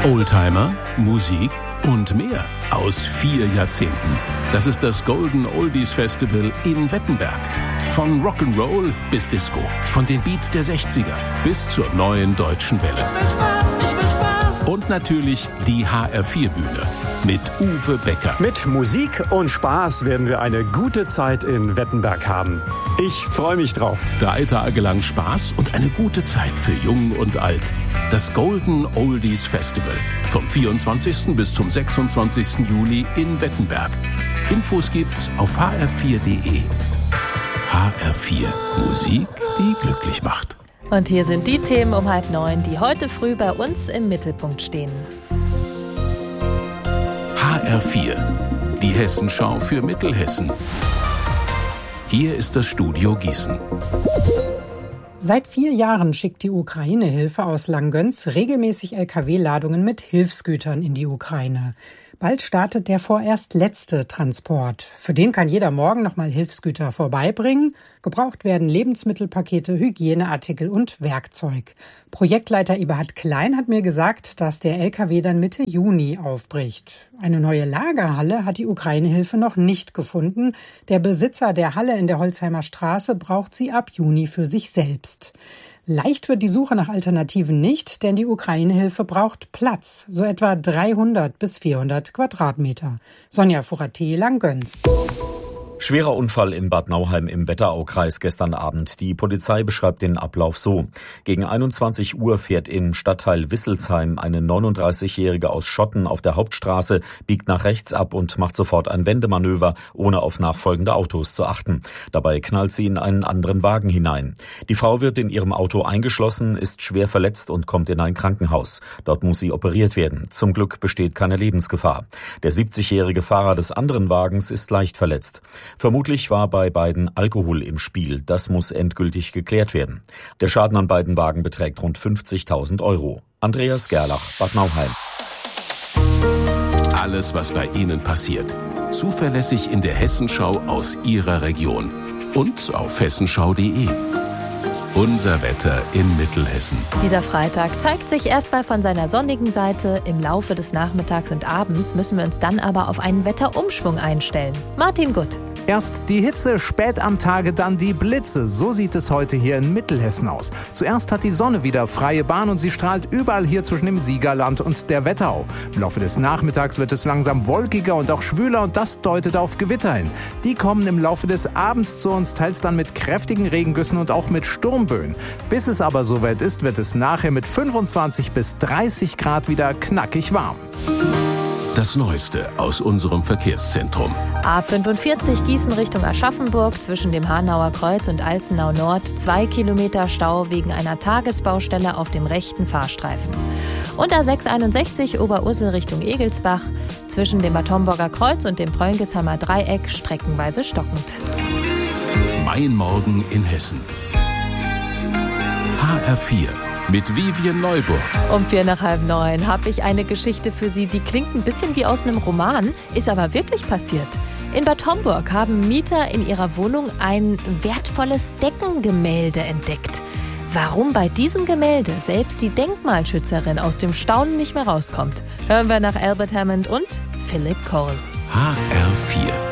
Oldtimer, Musik und mehr aus 4 Jahrzehnten. Das ist das Golden Oldies Festival in Wettenberg. Von Rock'n'Roll bis Disco, von den Beats der 60er bis zur neuen deutschen Welle. Ich will Spaß. Und natürlich die HR4-Bühne mit Uwe Becker. Mit Musik und Spaß werden wir eine gute Zeit in Wettenberg haben. Ich freue mich drauf. 3 Tage lang Spaß und eine gute Zeit für Jung und Alt. Das Golden Oldies Festival. Vom 24. bis zum 26. Juli in Wettenberg. Infos gibt's auf hr4.de. HR4. Musik, die glücklich macht. Und hier sind die Themen um 8:30, die heute früh bei uns im Mittelpunkt stehen. HR4. Die Hessenschau für Mittelhessen. Hier ist das Studio Gießen. Seit 4 Jahren schickt die Ukraine-Hilfe aus Langgöns regelmäßig Lkw-Ladungen mit Hilfsgütern in die Ukraine. Bald startet der vorerst letzte Transport. Für den kann jeder morgen nochmal Hilfsgüter vorbeibringen. Gebraucht werden Lebensmittelpakete, Hygieneartikel und Werkzeug. Projektleiter Eberhard Klein hat mir gesagt, dass der Lkw dann Mitte Juni aufbricht. Eine neue Lagerhalle hat die Ukraine-Hilfe noch nicht gefunden. Der Besitzer der Halle in der Holzheimer Straße braucht sie ab Juni für sich selbst. Leicht wird die Suche nach Alternativen nicht, denn die Ukraine-Hilfe braucht Platz, so etwa 300 bis 400 Quadratmeter. Sonja Furaté, Langgöns. Schwerer Unfall in Bad Nauheim im Wetteraukreis gestern Abend. Die Polizei beschreibt den Ablauf so. Gegen 21 Uhr fährt im Stadtteil Wisselsheim eine 39-Jährige aus Schotten auf der Hauptstraße, biegt nach rechts ab und macht sofort ein Wendemanöver, ohne auf nachfolgende Autos zu achten. Dabei knallt sie in einen anderen Wagen hinein. Die Frau wird in ihrem Auto eingeschlossen, ist schwer verletzt und kommt in ein Krankenhaus. Dort muss sie operiert werden. Zum Glück besteht keine Lebensgefahr. Der 70-jährige Fahrer des anderen Wagens ist leicht verletzt. Vermutlich war bei beiden Alkohol im Spiel. Das muss endgültig geklärt werden. Der Schaden an beiden Wagen beträgt rund 50.000 €. Andreas Gerlach, Bad Nauheim. Alles, was bei Ihnen passiert. Zuverlässig in der Hessenschau aus Ihrer Region. Und auf hessenschau.de. Unser Wetter in Mittelhessen. Dieser Freitag zeigt sich erstmal von seiner sonnigen Seite. Im Laufe des Nachmittags und Abends müssen wir uns dann aber auf einen Wetterumschwung einstellen. Martin Gutt. Erst die Hitze, spät am Tage dann die Blitze. So sieht es heute hier in Mittelhessen aus. Zuerst hat die Sonne wieder freie Bahn und sie strahlt überall hier zwischen dem Siegerland und der Wetterau. Im Laufe des Nachmittags wird es langsam wolkiger und auch schwüler und das deutet auf Gewitter hin. Die kommen im Laufe des Abends zu uns, teils dann mit kräftigen Regengüssen und auch mit Sturmböen. Bis es aber soweit ist, wird es nachher mit 25 bis 30 Grad wieder knackig warm. Das Neueste aus unserem Verkehrszentrum. A45 Gießen Richtung Aschaffenburg zwischen dem Hanauer Kreuz und Alzenau Nord. 2 Kilometer Stau wegen einer Tagesbaustelle auf dem rechten Fahrstreifen. Und A661 Oberursel Richtung Egelsbach zwischen dem Bad Homburger Kreuz und dem Prönkesheimer Dreieck streckenweise stockend. Mein Morgen in Hessen. HR4. Mit Vivian Neuburg. Um 8:45 habe ich eine Geschichte für Sie, die klingt ein bisschen wie aus einem Roman, ist aber wirklich passiert. In Bad Homburg haben Mieter in ihrer Wohnung ein wertvolles Deckengemälde entdeckt. Warum bei diesem Gemälde selbst die Denkmalschützerin aus dem Staunen nicht mehr rauskommt, hören wir nach Albert Hammond und Philip Cole. HR4.